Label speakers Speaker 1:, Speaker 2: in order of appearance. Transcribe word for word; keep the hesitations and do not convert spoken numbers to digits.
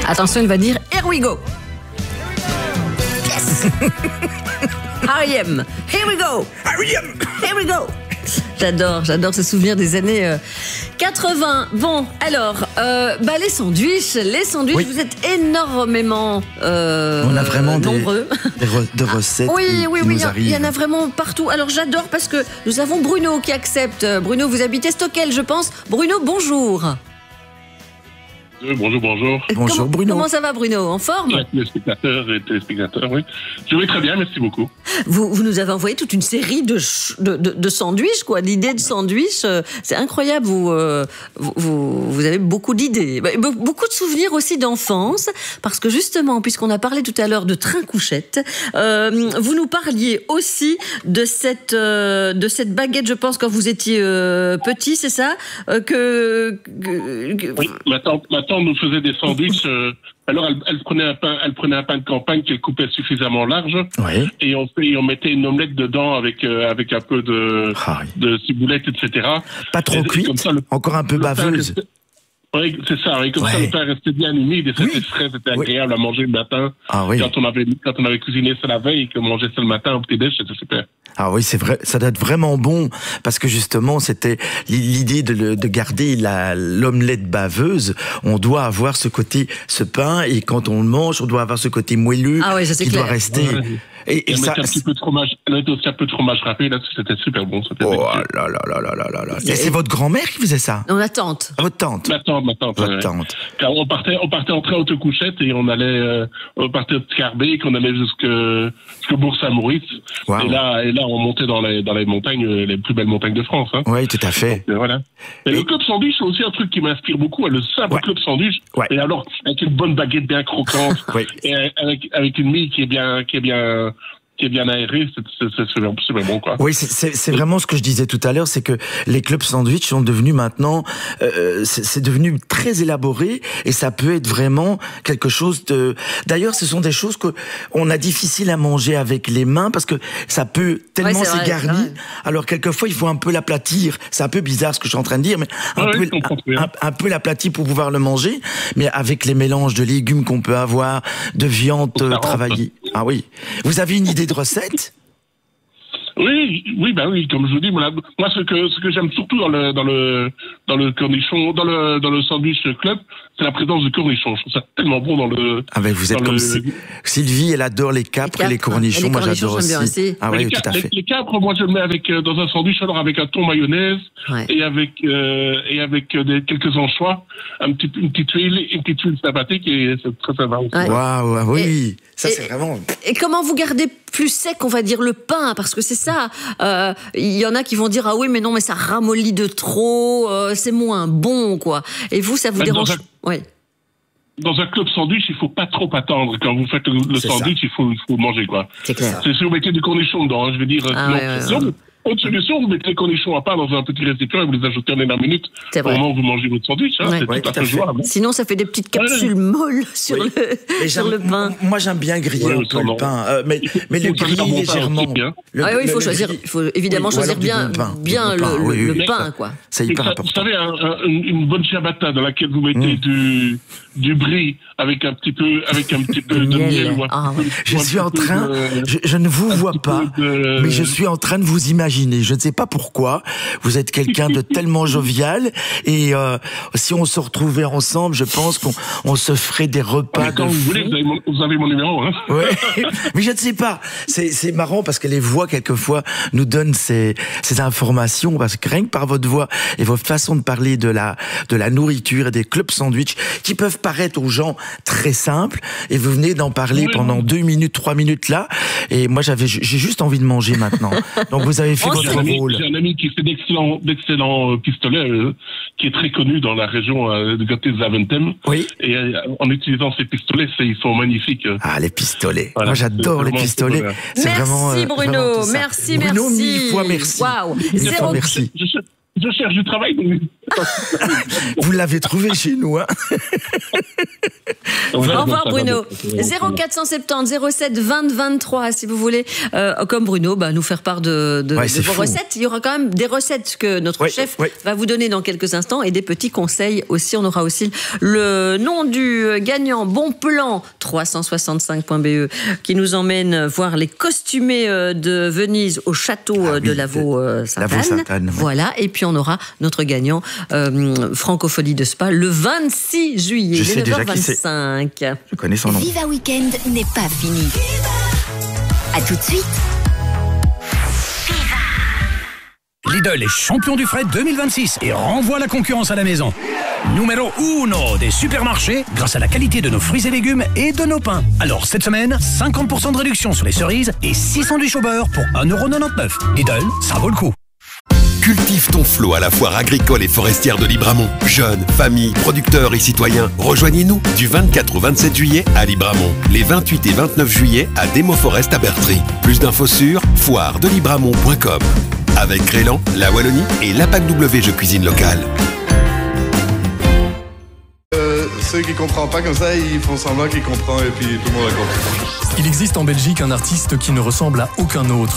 Speaker 1: Attention, il va dire Here we go. Yes. R E M. Here we go.
Speaker 2: R E M.
Speaker 1: Here we go. J'adore, j'adore ce souvenir des années euh, quatre-vingts. Bon, alors, euh, bah, les sandwichs, les sandwichs, oui. Vous êtes énormément euh,
Speaker 2: On a vraiment
Speaker 1: nombreux.
Speaker 2: Des, des, re, de recettes.
Speaker 1: Ah, oui,
Speaker 2: qui,
Speaker 1: oui,
Speaker 2: qui
Speaker 1: oui,
Speaker 2: nous
Speaker 1: il y en a vraiment partout. Alors, j'adore parce que nous avons Bruno qui accepte. Bruno, vous habitez Stockel, je pense. Bruno, bonjour.
Speaker 3: Euh, bonjour, bonjour.
Speaker 2: Bonjour
Speaker 1: comment,
Speaker 2: Bruno.
Speaker 1: Comment ça va Bruno? En forme?
Speaker 3: Téléspectateurs et téléspectateurs, oui. Je vais très bien, merci beaucoup.
Speaker 1: Vous, vous nous avez envoyé toute une série de, de, de, de sandwichs, quoi, d'idées de sandwichs. C'est incroyable, vous, euh, vous, vous avez beaucoup d'idées. Beaucoup de souvenirs aussi d'enfance, parce que justement, puisqu'on a parlé tout à l'heure de train-couchette, euh, vous nous parliez aussi de cette, euh, de cette baguette, je pense, quand vous étiez euh, petit, c'est ça euh, que, que, que...
Speaker 3: Oui, ma tante, ma tante nous faisait des sandwichs. Euh, alors, elle, elle, prenait un pain, elle prenait un pain de campagne qu'elle coupait suffisamment large,
Speaker 2: oui.
Speaker 3: et, on, et on mettait une omelette dedans avec, euh, avec un peu de,
Speaker 2: ah, oui.
Speaker 3: de ciboulette, et cetera.
Speaker 2: Pas trop cuite, encore un peu baveuse.
Speaker 3: Oui, c'est ça. Et comme
Speaker 2: ouais.
Speaker 3: ça, le pain restait bien humide et c'était
Speaker 2: oui.
Speaker 3: frais, c'était agréable oui. à manger le matin.
Speaker 2: Ah, oui.
Speaker 3: Quand on avait, quand on avait cuisiné ça la veille et qu'on mangeait ça le matin au petit-déj, c'était super.
Speaker 2: Ah oui, c'est vrai, ça doit être vraiment bon parce que justement, c'était l'idée de, de garder la, l'omelette baveuse. On doit avoir ce côté, ce pain, et quand on le mange, on doit avoir ce côté moelleux
Speaker 1: ah oui, ça, c'est
Speaker 2: qui
Speaker 1: clair.
Speaker 2: doit rester.
Speaker 3: Ouais.
Speaker 2: Et, et, et
Speaker 3: ça,
Speaker 2: ça,
Speaker 3: un petit peu de fromage, elle mettait aussi un peu de fromage râpé, là, c'était super bon. C'était
Speaker 2: oh là là là là là là là. Et c'est votre grand-mère qui faisait ça?
Speaker 1: Non, ma tante.
Speaker 2: Votre tante.
Speaker 3: Ma tante, ma tante.
Speaker 2: Votre
Speaker 3: ouais.
Speaker 2: tante.
Speaker 3: Car on partait, on partait en train auto-couchette et on allait, euh, on partait de Scarbeck, on allait jusque, jusque Bourg-Saint-Maurice.
Speaker 2: Wow.
Speaker 3: Et là, et là, on montait dans les, dans les montagnes, les plus belles montagnes de France, hein.
Speaker 2: Oui, tout à fait.
Speaker 3: Donc, euh, voilà. Et, et le club sandwich, c'est aussi un truc qui m'inspire beaucoup, le simple ouais. club sandwich.
Speaker 2: Ouais.
Speaker 3: Et alors, avec une bonne baguette bien croquante.
Speaker 2: oui.
Speaker 3: Et avec, avec une mie qui est bien, qui est bien, qui est bien aéré, c'est, c'est, c'est, c'est super bon, quoi.
Speaker 2: Oui, c'est, c'est, c'est vraiment ce que je disais tout à l'heure, c'est que les clubs sandwich sont devenus maintenant, euh, c'est, c'est devenu très élaboré et ça peut être vraiment quelque chose de. D'ailleurs, ce sont des choses que on a difficile à manger avec les mains parce que ça peut tellement ouais, c'est s'égarni. Vrai, alors quelquefois, il faut un peu l'aplatir. C'est un peu bizarre ce que je suis en train de dire, mais un
Speaker 3: ah
Speaker 2: peu,
Speaker 3: oui,
Speaker 2: un, un, un peu l'aplatir pour pouvoir le manger. Mais avec les mélanges de légumes qu'on peut avoir, de viande euh, travaillée. Ah oui. Vous avez une idée de recette?
Speaker 3: Oui, oui, bah oui, comme je vous dis, moi, moi ce que ce que j'aime surtout dans le dans le dans le cornichon, dans le dans le sandwich club, c'est la présence du cornichon. Je trouve ça tellement bon dans le.
Speaker 2: Ah ben vous êtes comme le... Sylvie, elle adore les capres et les cornichons. Et les moi cornichons, j'adore aussi. aussi. Ah oui, tout à fait.
Speaker 3: Les, les capres, moi je le mets avec euh, dans un sandwich alors avec un thon mayonnaise ouais. et avec euh, et avec euh, des, quelques anchois, un petit une petite huile, une petite huile sympathique et c'est très sympa aussi.
Speaker 2: Ouais. Waouh, oui,
Speaker 1: et,
Speaker 2: ça
Speaker 1: et,
Speaker 2: c'est vraiment.
Speaker 1: Et comment vous gardez plus sec, on va dire, le pain, parce que c'est ça. Il euh, y en a qui vont dire ah oui, mais non, mais ça ramollit de trop, euh, c'est moins bon, quoi. Et vous, ça vous
Speaker 3: Même
Speaker 1: dérange?
Speaker 3: Un...
Speaker 1: Oui.
Speaker 3: Dans un club sandwich, il faut pas trop attendre. Quand vous faites le, le sandwich, il faut, il faut manger, quoi.
Speaker 1: C'est clair.
Speaker 3: C'est si vous mettez du cornichon dedans, hein, je veux dire.
Speaker 1: Ah,
Speaker 3: sinon,
Speaker 1: ouais, ouais,
Speaker 3: sinon,
Speaker 1: ouais.
Speaker 3: Autre solution, vous mettez les cornichons à part dans un petit récipient et vous les ajoutez en dernière minute au moment où vous mangez votre sandwich. Hein,
Speaker 1: ouais.
Speaker 3: c'est
Speaker 2: ouais,
Speaker 3: tout à fait jouable.
Speaker 1: Sinon, ça fait des petites capsules ouais. molles sur, oui. le, sur le pain.
Speaker 2: Moi, j'aime bien griller ouais, un peu le pain, euh, mais, mais le griller bon légèrement.
Speaker 3: Hein.
Speaker 2: Le,
Speaker 1: ah oui, il faut choisir, il faut évidemment oui, choisir bien, pain, bien le, pain, le, oui, le oui. pain, quoi.
Speaker 2: C'est hyper
Speaker 3: ça,
Speaker 2: important.
Speaker 3: Vous savez, un, un, une bonne ciabatta dans laquelle vous mettez mmh. du, du brie avec un petit peu, avec un petit peu de miel.
Speaker 1: Ah,
Speaker 2: ouais. Je suis en train, je, je ne vous vois pas, de... mais je suis en train de vous imaginer. Je ne sais pas pourquoi. Vous êtes quelqu'un de tellement jovial et euh, si on se retrouvait ensemble, je pense qu'on on se ferait des repas.
Speaker 3: Mais quand
Speaker 2: de
Speaker 3: vous voulez, vous avez, mon, vous avez mon numéro. Hein.
Speaker 2: Ouais. Mais je ne sais pas. C'est, c'est marrant parce que les voix quelquefois nous donnent ces, ces informations parce que rien que par votre voix et votre façon de parler de la de la nourriture et des clubs sandwich qui peuvent paraître aux gens très simples et vous venez d'en parler oui, pendant oui. deux minutes, trois minutes là et moi j'avais j'ai juste envie de manger maintenant. Donc vous avez fait
Speaker 1: oh,
Speaker 2: votre rôle.
Speaker 3: J'ai un ami qui fait d'excellents, d'excellents pistolets, euh, qui est très connu dans la région euh, de Gotha-Zaventem.
Speaker 2: Oui.
Speaker 3: Et euh, en utilisant ces pistolets, c'est, ils sont magnifiques.
Speaker 2: Ah, les pistolets. Voilà, moi, j'adore les pistolets.
Speaker 1: C'est merci vraiment, euh, Bruno. Vraiment merci,
Speaker 2: Bruno,
Speaker 1: merci.
Speaker 2: mille fois merci.
Speaker 1: Waouh.
Speaker 2: Mille fois merci.
Speaker 3: Je, je, je cherche du travail. Donc...
Speaker 2: Vous l'avez trouvé chez nous, hein.
Speaker 1: Au revoir Bruno. zéro quatre cent soixante-dix zéro sept vingt vingt-trois si vous voulez, euh, comme Bruno, bah, nous faire part de, de,
Speaker 2: Ouais,
Speaker 1: de vos
Speaker 2: fou.
Speaker 1: recettes. Il y aura quand même des recettes que notre
Speaker 2: Ouais,
Speaker 1: chef
Speaker 2: ouais.
Speaker 1: va vous donner dans quelques instants et des petits conseils aussi. On aura aussi le nom du gagnant Bon Plan trois cent soixante-cinq point B E qui nous emmène voir les costumés de Venise au château
Speaker 2: Ah
Speaker 1: de
Speaker 2: oui,
Speaker 1: Lavaux-Sainte-Anne.
Speaker 2: Lavaux-Sainte-Anne, ouais.
Speaker 1: Voilà, et puis on aura notre gagnant euh, Francophonie de Spa le vingt-six juillet.
Speaker 2: Je sais
Speaker 1: il est
Speaker 2: déjà qui c'est.
Speaker 1: neuf heures vingt-cinq.
Speaker 2: Je connais son nom.
Speaker 4: Viva Weekend n'est pas fini. À tout de suite.
Speaker 5: Lidl est champion du fret deux mille vingt-six et renvoie la concurrence à la maison. Numéro uno des supermarchés grâce à la qualité de nos fruits et légumes et de nos pains. Alors cette semaine, cinquante pour cent de réduction sur les cerises et six sandwichs au beurre pour un euro quatre-vingt-dix-neuf. Lidl, ça vaut le coup.
Speaker 6: Cultive ton flot à la foire agricole et forestière de Libramont. Jeunes, familles, producteurs et citoyens, rejoignez-nous du vingt-quatre au vingt-sept juillet à Libramont. Les vingt-huit et vingt-neuf juillet à Demo Forest à Bertry. Plus d'infos sur foire de libramont point com. Avec Crélan, la Wallonie et l'A P A C W Jeux Cuisine Locale.
Speaker 7: Euh, ceux qui ne comprennent pas comme ça, ils font semblant qu'ils comprennent et puis tout le monde a compris.
Speaker 8: Il existe en Belgique un artiste qui ne ressemble à aucun autre.